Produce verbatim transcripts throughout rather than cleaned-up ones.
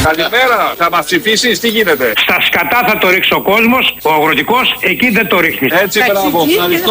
Καλημέρα, θα μας ψηφίσεις, τι γίνεται? Στα σκατά θα το ρίξει ο κόσμος, ο αγροτικός εκεί δεν το ρίχνει. Έτσι, μπράβο, ευχαριστώ.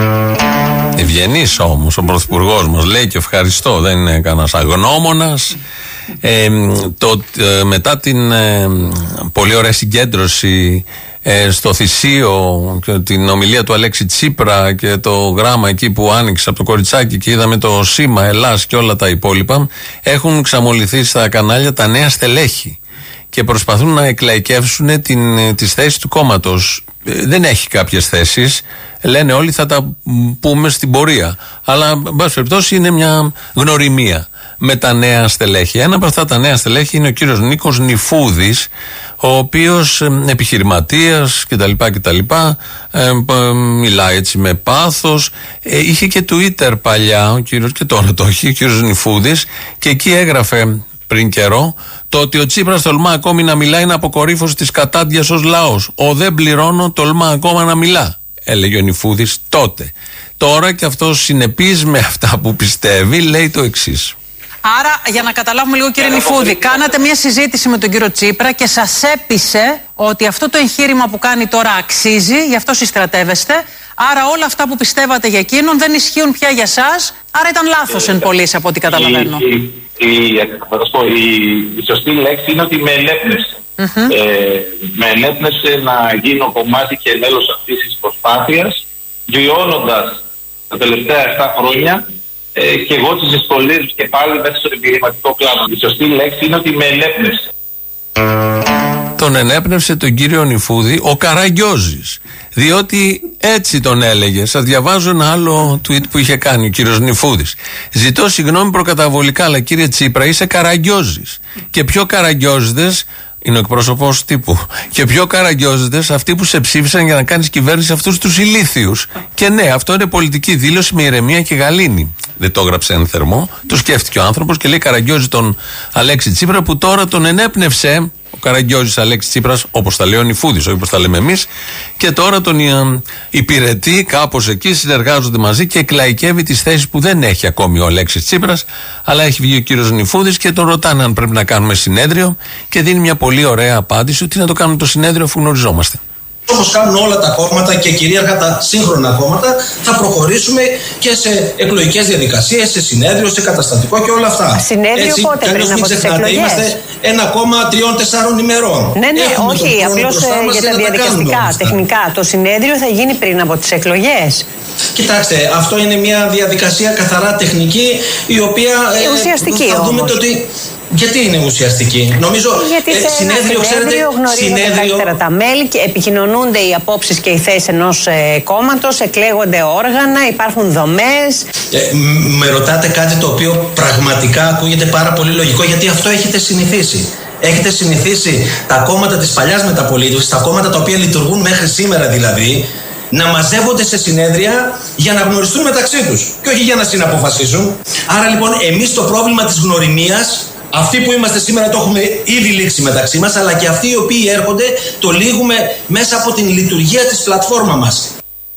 Ευγενής όμως ο πρωθυπουργός μας, λέει και ευχαριστώ, δεν είναι κανένας αγνώμονας. Ε, το, ε, μετά την ε, πολύ ωραία συγκέντρωση ε, στο Θησίο και την ομιλία του Αλέξη Τσίπρα και το γράμμα εκεί που άνοιξε από το κοριτσάκι και είδαμε το σήμα Ελλάς και όλα τα υπόλοιπα, έχουν ξαμολυθεί στα κανάλια τα νέα στελέχη και προσπαθούν να εκλαϊκεύσουν την, τις θέσεις του κόμματος. Ε, δεν έχει κάποιες θέσεις, λένε όλοι θα τα πούμε στην πορεία, αλλά εν πάση περιπτώσει είναι μια γνωριμία με τα νέα στελέχη. Ένα από αυτά τα νέα στελέχη είναι ο κύριος Νίκος Νηφούδης, ο οποίος ε, επιχειρηματίας κτλ. κτλ ε, ε, μιλάει έτσι με πάθος. Ε, είχε και Twitter παλιά ο κύριος, και τώρα το έχει ο κύριος Νηφούδης, και εκεί έγραφε πριν καιρό το ότι ο Τσίπρας τολμά ακόμη να μιλάει, είναι αποκορύφωση της κατάντιας ως λαός. Ο δεν πληρώνω τολμά ακόμα να μιλά, έλεγε ο Νηφούδης τότε. Τώρα και αυτός συνεπής με αυτά που πιστεύει λέει το εξής. Άρα, για να καταλάβουμε λίγο, κύριε Νηφούδη, κάνατε μια συζήτηση με τον κύριο Τσίπρα και σας έπεισε ότι αυτό το εγχείρημα που κάνει τώρα αξίζει, γι' αυτό συστρατεύεστε. Άρα, όλα αυτά που πιστεύατε για εκείνον δεν ισχύουν πια για σας. Άρα, ήταν λάθος εν πωλής, από ό,τι καταλαβαίνω. Η, η, η, η σωστή λέξη είναι ότι με ενέπνευσε. Mm-hmm. Ε, με ενέπνευσε να γίνω κομμάτι και μέλος αυτής της προσπάθειας, βιώνοντας τα τελευταία επτά χρόνια. Ε, και εγώ τις δυσκολίες και πάλι μέσα στον επιχειρηματικό κλάδο. Η σωστή λέξη είναι ότι με ενέπνευσε. Τον ενέπνευσε τον κύριο Νηφούδη ο Καραγκιόζης, διότι έτσι τον έλεγε. Σας διαβάζω ένα άλλο tweet που είχε κάνει ο κύριος Νηφούδης. Ζητώ συγγνώμη προκαταβολικά, αλλά κύριε Τσίπρα είσαι Καραγκιόζης. Και πιο Καραγκιόζηδες είναι ο εκπρόσωπος τύπου. Και πιο καραγκιόζητες αυτοί που σε ψήφισαν για να κάνεις κυβέρνηση αυτούς τους ηλίθιους. Και ναι, αυτό είναι πολιτική δήλωση με ηρεμία και γαλήνη. Δεν το έγραψε εν θερμό. Το σκέφτηκε ο άνθρωπος και λέει Καραγκιόζη τον Αλέξη Τσίπρα, που τώρα τον ενέπνευσε ο Καραγκιόζης Αλέξη Τσίπρας, όπως τα λέει ο Νηφούδης, όχι όπως τα λέμε εμείς, και τώρα τον υπηρετεί κάπως εκεί, συνεργάζονται μαζί και εκλαϊκεύει τις θέσεις που δεν έχει ακόμη ο Αλέξης Τσίπρας, αλλά έχει βγει ο κύριος Νηφούδης και τον ρωτάνε αν πρέπει να κάνουμε συνέδριο και δίνει μια πολύ ωραία απάντηση ότι να το κάνουμε το συνέδριο αφού γνωριζόμαστε. Όπως κάνουν όλα τα κόμματα και κυρίαρχα τα σύγχρονα κόμματα, θα προχωρήσουμε και σε εκλογικές διαδικασίες, σε συνέδριο, σε καταστατικό και όλα αυτά. Συνέδριο έτσι, πότε πριν από τις εκλογές? Είμαστε ένα κόμμα τριών τεσσάρων ημερών. Ναι, ναι, Έχουμε όχι, απλώς για τα διαδικαστικά, τεχνικά. Το συνέδριο θα γίνει πριν από τις εκλογές. Κοιτάξτε, αυτό είναι μια διαδικασία καθαρά τεχνική, η οποία ε, ουσιαστική θα δούμε το ότι... Γιατί είναι ουσιαστική? Νομίζω γιατί σε ε, συνέδριο, ένα συνέδριο γνωρίζονται συνέδριο... καλύτερα τα μέλη και επικοινωνούνται οι απόψεις και οι θέσεις ενός ε, κόμματος, εκλέγονται όργανα, υπάρχουν δομές. Ε, με ρωτάτε κάτι το οποίο πραγματικά ακούγεται πάρα πολύ λογικό, γιατί αυτό έχετε συνηθίσει. Έχετε συνηθίσει τα κόμματα της παλιάς μεταπολίτευσης, τα κόμματα τα οποία λειτουργούν μέχρι σήμερα δηλαδή, να μαζεύονται σε συνέδρια για να γνωριστούν μεταξύ τους και όχι για να συναποφασίσουν. Άρα λοιπόν εμείς το πρόβλημα της γνωριμίας, αυτοί που είμαστε σήμερα το έχουμε ήδη λήξει μεταξύ μας, αλλά και αυτοί οι οποίοι έρχονται το λύγουμε μέσα από την λειτουργία της πλατφόρμα μας.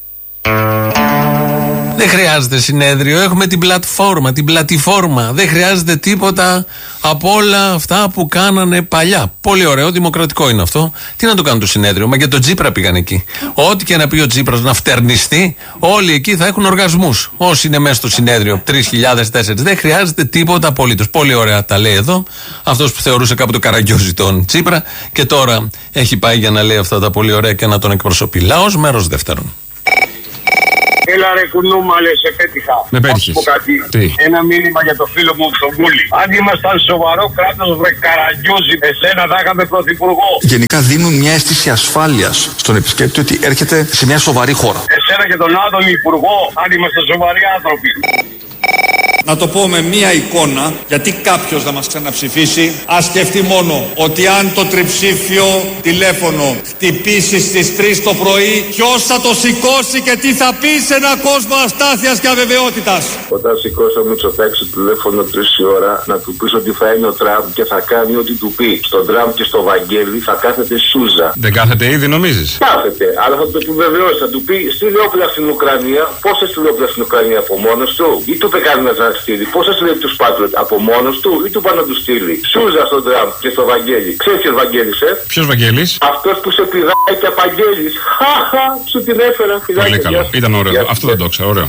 Δεν χρειάζεται συνέδριο, έχουμε την πλατφόρμα, την πλατιφόρμα. Δεν χρειάζεται τίποτα από όλα αυτά που κάνανε παλιά. Πολύ ωραίο, δημοκρατικό είναι αυτό. Τι να το κάνουν το συνέδριο, μα και τον Τσίπρα πήγαν εκεί. Ό,τι και να πει ο Τσίπρας να φτερνιστεί, όλοι εκεί θα έχουν οργασμούς. Όσοι είναι μέσα στο συνέδριο, τρεις χιλιάδες τέσσερις. Δεν χρειάζεται τίποτα απολύτως. Πολύ ωραία τα λέει εδώ. Αυτός που θεωρούσε κάποτε Καραγκιόζη τον Τσίπρα και τώρα έχει πάει για να λέει αυτά τα πολύ ωραία και να τον εκπροσωπεί. Λαός, μέρος δεύτερον. Έλα ρε κουνούμαλε, σε πέτυχα. Με πέτυχες. Τι? Ένα μήνυμα για το φίλο μου τον Κούλη. Αν ήμασταν σοβαρό κράτος, βρε Καραγκιόζη, εσένα θα είχαμε πρωθυπουργό. Γενικά δίνουν μια αίσθηση ασφάλειας στον επισκέπτη ότι έρχεται σε μια σοβαρή χώρα. Εσένα και τον άλλον υπουργό, αν είμαστε σοβαροί άνθρωποι. Να το πω με μία εικόνα, γιατί κάποιος να μας ξαναψηφίσει, ας σκεφτεί μόνο ότι αν το τριψήφιο τηλέφωνο χτυπήσει στις τρεις το πρωί, ποιος θα το σηκώσει και τι θα πει σε ένα κόσμο αστάθειας και αβεβαιότητας. Όταν σηκώσει ο Μητσοτάκης το τηλέφωνο τρεις η ώρα, να του πεις ότι θα είναι ο Τραμπ και θα κάνει ό,τι του πει. Στον Τραμπ και στο Βαγγέλη θα κάθεται Σούζα. Δεν κάθεται ήδη, νομίζεις? Κάθεται, αλλά θα το επιβεβαιώσει. Θα του πει στείλε όπλα στην Ουκρανία. Πώς έστειλε όπλα στην Ουκρανία από μόνος του, ή του είπε κανένας να στείλει. Πώ θα συνδέσει του Patriot, από μόνο του ή του πάνε να του στείλει? Σούζα στον Τραμπ και στο Βαγγέλη. Ξέρει ποιο Βαγγέλη, ε? Ποιο Βαγγέλη? Αυτό που σε πηδάει και απαγγέλει. Χαχα, σου την έφερα. Πολύ καλό. Ήταν ωραίο. Αυτό δεν το ξέρω, ωραίο.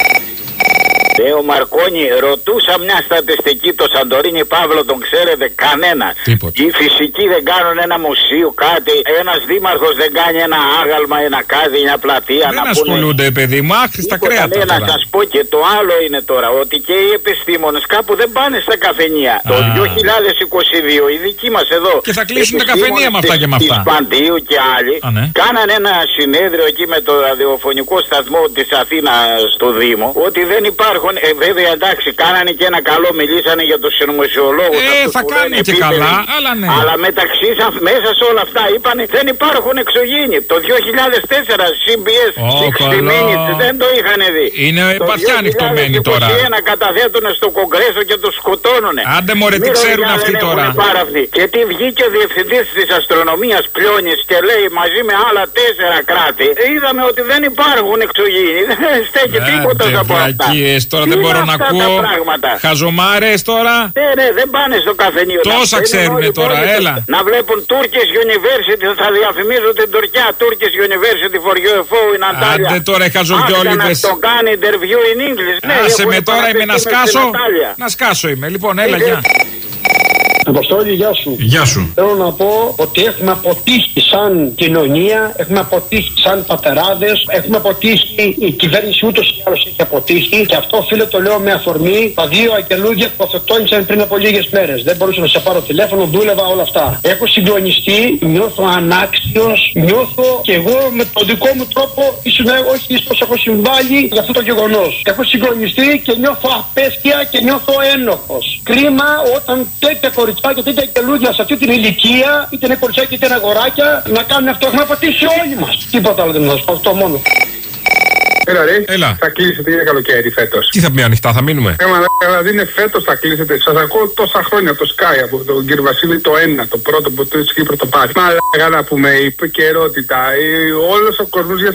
Ε, ο Μαρκόνι, ρωτούσα μια στατιστική, το Σαντορίνι Παύλο τον ξέρετε κανένα? Τίποτα. Οι φυσικοί δεν κάνουν ένα μουσείο, κάτι. Ένας δήμαρχος δεν κάνει ένα άγαλμα, ένα κάτι, μια πλατεία. Δεν ασχολούνται, πούνε... παιδί μου, άχρηστα κρέατα. Ναι, να σας πω και το άλλο είναι τώρα, ότι και οι επιστήμονες κάπου δεν πάνε στα καφενεία. Α. Το δύο χιλιάδες είκοσι δύο οι δικοί μας εδώ. Και θα κλείσουν τα καφενεία με αυτά και με αυτά. Της Παντίου και άλλοι. Α, ναι. Κάνανε ένα συνέδριο εκεί με το ραδιοφωνικό σταθμό της Αθήνας στο Δήμο, ότι δεν υπάρχουν. Ε, βέβαια, εντάξει, κάνανε και ένα καλό, μιλήσανε για τους συνωμοσιολόγους. Ε, θα κάνει και καλά, αλλά ναι. Αλλά μεταξύ σας, μέσα σε όλα αυτά, είπανε δεν υπάρχουν εξωγήινοι. Το δύο χιλιάδες τέσσερα σι μπι ες oh, εξήντα Minutes δεν το είχαν δει. Είναι βαθιά ανοιχτωμένοι τώρα. Το δύο χιλιάδες είκοσι ένα καταθέτουν στο Κογκρέσο και τους σκοτώνουνε. Άντε μωρέ, τι ξέρουν αυτοί τώρα. Και τι βγήκε ο διευθυντής της αστρονομίας Πλιώνης και λέει μαζί με άλλα τέσσερα κράτη, είδαμε ότι δεν υπάρχουν εξωγήινοι. Δεν στέκει τίποτα από αυτά. Τώρα δεν μπορώ να ακούω χαζομάρες τώρα. Ναι, ναι, δεν πάνε στο καφενείο. Τόσα ξέρουνε τώρα, έλα. Να βλέπουν Turkish University, θα διαφημίζουν την Τουρκιά. Turkish University for γιου εφ ο in Antalya. Άντε τώρα οι χαζοβιόλιδες. Να το κάνει interview in English. Άσε με τώρα, είμαι να σκάσω. Να σκάσω είμαι, λοιπόν, έλα, γεια. Αποστόλη, γεια σου. Γεια σου. Θέλω να πω ότι έχουμε αποτύχει σαν κοινωνία, έχουμε αποτύχει σαν πατεράδες, έχουμε αποτύχει, η κυβέρνηση ούτως ή άλλως έχει αποτύχει και αυτό φίλε το λέω με αφορμή τα δύο αγγελούγια που αυτοκτόνησαν πριν από λίγες μέρες. Δεν μπορούσα να σε πάρω τηλέφωνο, δούλευα όλα αυτά. Έχω συγκλονιστεί, νιώθω ανάξιος, νιώθω και εγώ με τον δικό μου τρόπο, ίσως όχι ίσως έχω συμβάλει για αυτό το γεγονός. Έχω συγκλονιστεί και νιώθω απέσια και νιώθω ένοχος. Κρίμα όταν τέτοια κοριτσιά και τέτοια κελούδια σε αυτή την ηλικία, είτε είναι κοριτσάκια είτε είναι αγοράκια, να κάνουν αυτό. Έχουμε αποτύχει όλοι μας. Τίποτα άλλο δεν θα σου πω, αυτό μόνο. Έλα ρε, Έλα. θα κλείσετε για καλοκαίρι φέτος. Τι θα πει ανοιχτά, θα μείνουμε. Ε, μα δηλαδή είναι φέτος θα κλείσετε. Σας ακούω τόσα χρόνια από το Sky, από τον κύριο Βασίλη το ένα, το πρώτο που το Κύπρο το πάρει. Μα να πούμε, η επικαιρότητα, όλος ο κόσμος για